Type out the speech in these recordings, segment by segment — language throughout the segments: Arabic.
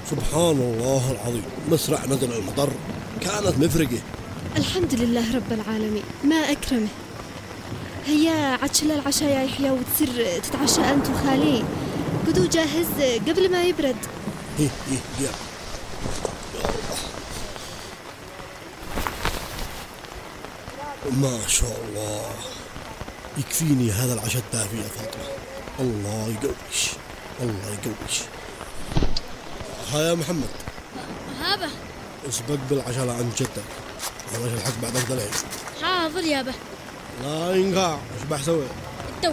سبحان الله العظيم، مسرع نزل المطر كانت مفرقة. الحمد لله رب العالمين، ما أكرمه. هيا عتشل العشاء يا يحيى وتصير تتعشى أنت وخالي. قدو جاهز قبل ما يبرد. هي يا ما شاء الله، يكفيني هذا العشاء الدافي يا فاطمة. الله يقويش، الله يقويش. ها يا محمد، هابه اسبق بالعشاء لعند جدك، أنا مش الحق بعد أفضل العيد. حاضر يابا. لا ينقع، ايش بحسوي؟ التو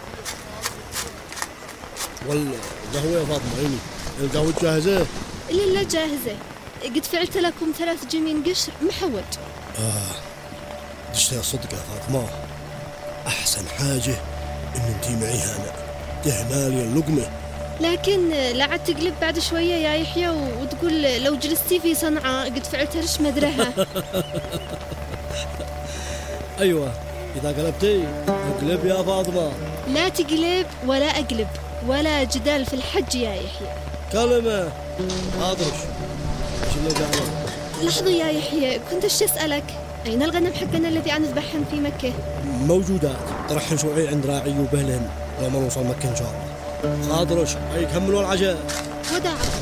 والقهوة يا فاطمة عيني، القهوة جاهزة؟ لا جاهزة، قد فعلت لكم 3 جمين قشر محوج. دشتها صدق يا فاطمة، أحسن حاجة إن انتي معي هنا تهنالي اللقمة. لكن لا عاد تقلب بعد شوية يا يحيى وتقول لو جلستي في صنعاء قد فعلت رش مدرها. أيوة، إذا قلبتي اقلب يا فاطمة. لا تقلب ولا أقلب ولا جدال في الحج يا يحيى. كلمة حاضرش. ايش اللي قاعد؟ لحظة يا يحيى، كنت أسألك أين الغنم حقنا الذي عنذبحهم في مكة؟ موجودات، ترحل شوي عند راعي وبهلهم لما نوصل مكة إن شاء الله. حاضرش، أي كملوا العشاء. وداع.